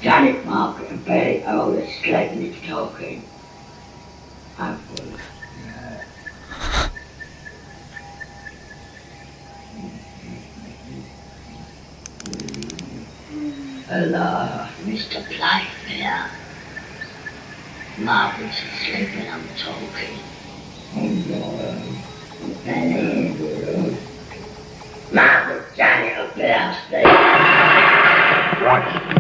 Janet, Margaret and Betty are all asleep and it's talking. Hopefully. Hello, Mr. Playfair. Margaret's asleep and I'm talking. Margaret, Janet up there, sleep. Watch